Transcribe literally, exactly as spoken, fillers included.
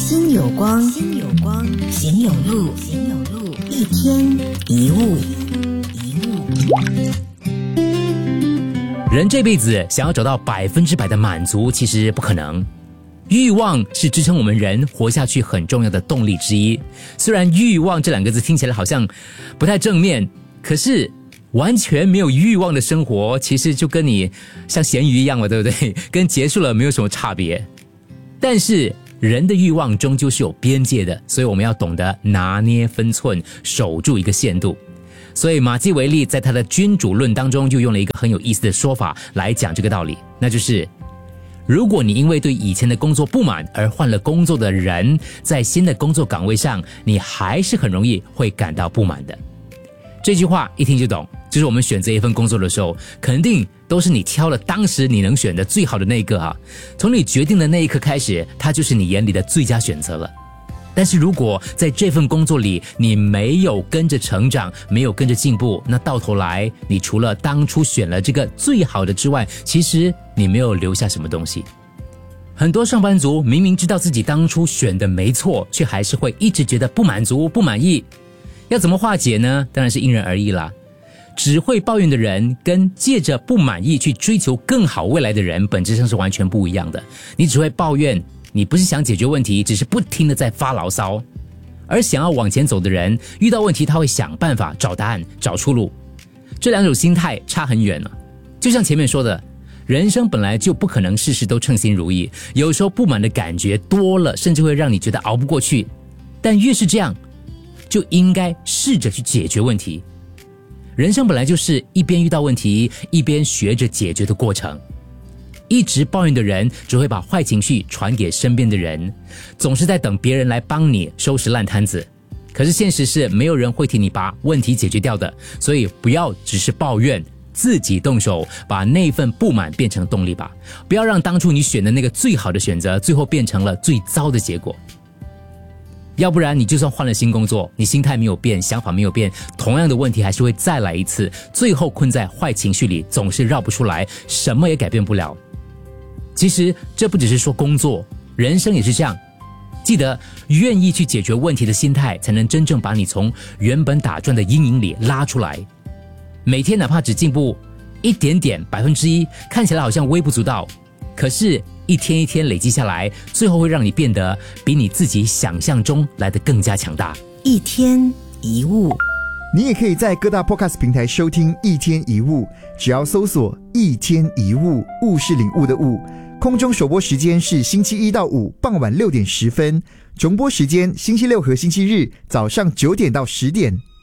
心有光，心有光，行有路，行有路，一天一物，一物。 人这辈子想要找到百分之百的满足，其实不可能。欲望是支撑我们人活下去很重要的动力之一。虽然欲望这两个字听起来好像不太正面，可是完全没有欲望的生活，其实就跟你像咸鱼一样嘛，对不对？跟结束了没有什么差别。但是人的欲望终究是有边界的，所以我们要懂得拿捏分寸，守住一个限度。所以马基维利在他的君主论当中就用了一个很有意思的说法来讲这个道理，那就是如果你因为对以前的工作不满而换了工作的人，在新的工作岗位上，你还是很容易会感到不满的。这句话一听就懂，就是我们选择一份工作的时候，肯定都是你挑了当时你能选的最好的那一个啊。从你决定的那一刻开始，它就是你眼里的最佳选择了。但是如果在这份工作里你没有跟着成长，没有跟着进步，那到头来你除了当初选了这个最好的之外，其实你没有留下什么东西。很多上班族明明知道自己当初选的没错，却还是会一直觉得不满足、不满意。要怎么化解呢？当然是因人而异啦。只会抱怨的人跟借着不满意去追求更好未来的人本质上是完全不一样的。你只会抱怨，你不是想解决问题，只是不停的在发牢骚。而想要往前走的人，遇到问题他会想办法找答案，找出路。这两种心态差很远了。就像前面说的，人生本来就不可能事事都称心如意，有时候不满的感觉多了，甚至会让你觉得熬不过去。但越是这样，就应该试着去解决问题。人生本来就是一边遇到问题，一边学着解决的过程。一直抱怨的人只会把坏情绪传给身边的人，总是在等别人来帮你收拾烂摊子。可是现实是没有人会替你把问题解决掉的，所以不要只是抱怨，自己动手把那份不满变成动力吧。不要让当初你选的那个最好的选择，最后变成了最糟的结果。要不然你就算换了新工作，你心态没有变，想法没有变，同样的问题还是会再来一次，最后困在坏情绪里，总是绕不出来，什么也改变不了。其实这不只是说工作，人生也是这样。记得愿意去解决问题的心态，才能真正把你从原本打转的阴影里拉出来。每天哪怕只进步一点点，百分之一，看起来好像微不足道，可是一天一天累积下来，最后会让你变得比你自己想象中来得更加强大。 一天一物， 你也可以在各大 podcast 平台收听一天一物，只要搜索一天一物，物是领悟的物。空中首播时间是星期一到五傍晚六点十分，重播时间星期六和星期日早上九点到十点。